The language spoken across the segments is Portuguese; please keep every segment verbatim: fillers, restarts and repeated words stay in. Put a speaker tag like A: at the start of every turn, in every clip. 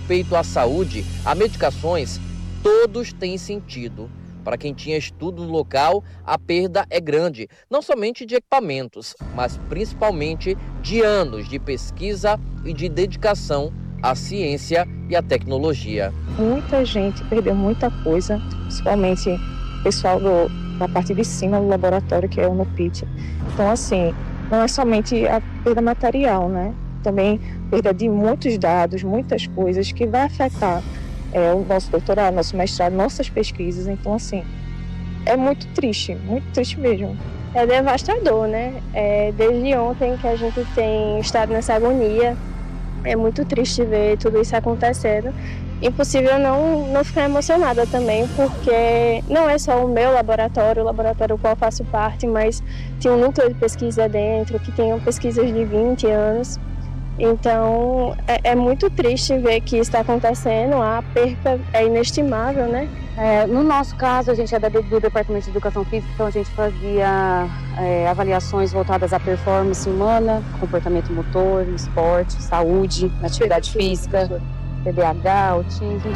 A: respeito à saúde, a medicações, todos têm sentido. Para quem tinha estudo no local, a perda é grande, não somente de equipamentos, mas principalmente de anos de pesquisa e de dedicação à ciência e à tecnologia.
B: Muita gente perdeu muita coisa, principalmente o pessoal do, da parte de cima do laboratório, que é o NUPIT. Então, assim, não é somente a perda material, né? Também perda de muitos dados, muitas coisas que vai afetar É, o nosso doutorado, nosso mestrado, nossas pesquisas. Então, assim, é muito triste, muito triste mesmo.
C: É devastador, né? É, desde ontem que a gente tem estado nessa agonia, é muito triste ver tudo isso acontecendo. Impossível não, não ficar emocionada também, porque não é só o meu laboratório, o laboratório do qual faço parte, mas tem um núcleo de pesquisa dentro, que tem pesquisas de vinte anos. Então, é, é muito triste ver que isso está acontecendo, a perca é inestimável, né?
D: É, no nosso caso, a gente é do, do Departamento de Educação Física, então a gente fazia é, avaliações voltadas à performance humana, comportamento motor, esporte, saúde, atividade física, T D A H, autismo.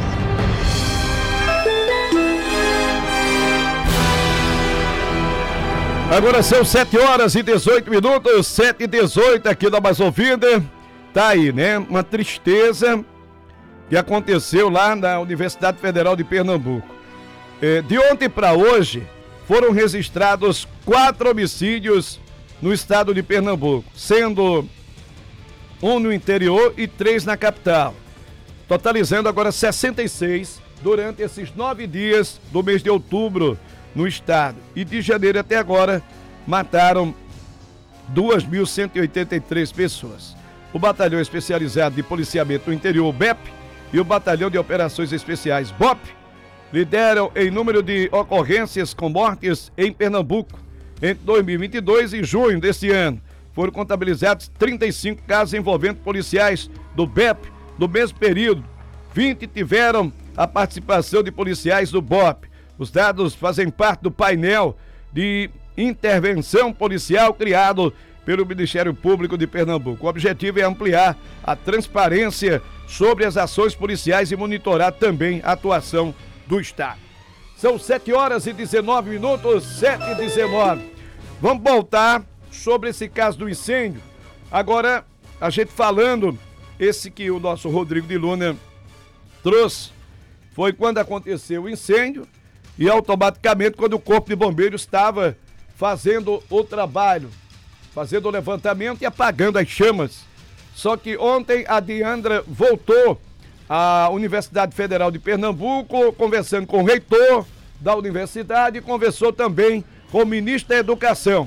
E: Agora são sete horas e dezoito minutos, sete e dezoito aqui da Mais Ouvida. Tá aí, né? Uma tristeza que aconteceu lá na Universidade Federal de Pernambuco. É, de ontem para hoje, foram registrados quatro homicídios no estado de Pernambuco, sendo um no interior e três na capital, totalizando agora sessenta e seis durante esses nove dias do mês de outubro no estado. E de janeiro até agora, mataram duas mil cento e oitenta e três pessoas. O Batalhão Especializado de Policiamento do Interior, o B E P, e o Batalhão de Operações Especiais, B O P, lideram em número de ocorrências com mortes em Pernambuco. Entre dois mil e vinte e dois e junho deste ano, foram contabilizados trinta e cinco casos envolvendo policiais do B E P. No mesmo período, vinte tiveram a participação de policiais do B O P. Os dados fazem parte do painel de intervenção policial criado pelo Ministério Público de Pernambuco. O objetivo é ampliar a transparência sobre as ações policiais e monitorar também a atuação do Estado. São sete horas e dezenove minutos, sete e dezenove. Vamos voltar sobre esse caso do incêndio. Agora, a gente falando, esse que o nosso Rodrigo de Luna trouxe, foi quando aconteceu o incêndio e automaticamente quando o Corpo de Bombeiros estava fazendo o trabalho, fazendo o levantamento e apagando as chamas. Só que ontem a Diandra voltou à Universidade Federal de Pernambuco, conversando com o reitor da universidade e conversou também com o ministro da Educação.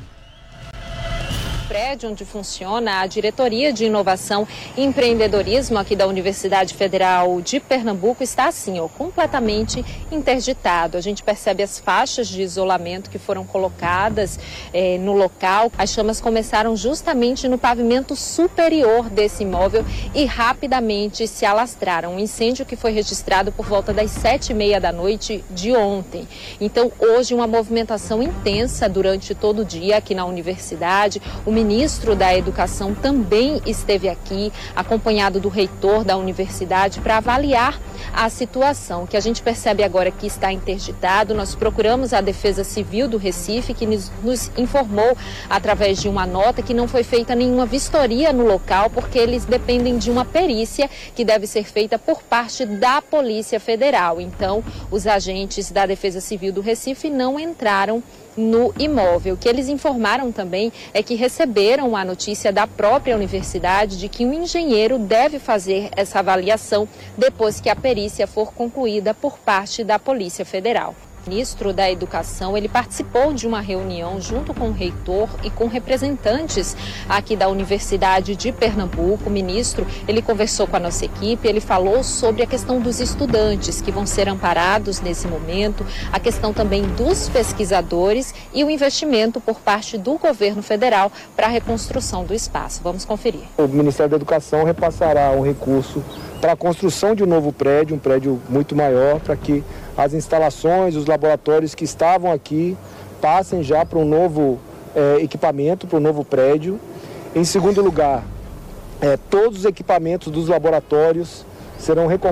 F: Prédio onde funciona a Diretoria de Inovação e Empreendedorismo aqui da Universidade Federal de Pernambuco está assim, ó, completamente interditado. A gente percebe as faixas de isolamento que foram colocadas eh, no local. As chamas começaram justamente no pavimento superior desse imóvel e rapidamente se alastraram. Um incêndio que foi registrado por volta das sete e meia da noite de ontem. Então, hoje, uma movimentação intensa durante todo o dia aqui na universidade. O ministro da Educação também esteve aqui, acompanhado do reitor da universidade, para avaliar a situação. O que a gente percebe agora que está interditado, nós procuramos a Defesa Civil do Recife, que nos, nos informou através de uma nota que não foi feita nenhuma vistoria no local, porque eles dependem de uma perícia que deve ser feita por parte da Polícia Federal. Então, os agentes da Defesa Civil do Recife não entraram no imóvel. O que eles informaram também é que receberam a notícia da própria universidade de que um engenheiro deve fazer essa avaliação depois que a perícia for concluída por parte da Polícia Federal. O ministro da Educação, ele participou de uma reunião junto com o reitor e com representantes aqui da Universidade de Pernambuco. O ministro, ele conversou com a nossa equipe, ele falou sobre a questão dos estudantes que vão ser amparados nesse momento, a questão também dos pesquisadores e o investimento por parte do governo federal para a reconstrução do espaço. Vamos conferir.
G: O Ministério da Educação repassará um recurso para a construção de um novo prédio, um prédio muito maior, para que as instalações, os laboratórios que estavam aqui passem já para um novo é, equipamento, para um novo prédio. Em segundo lugar, é, todos os equipamentos dos laboratórios serão recomprados.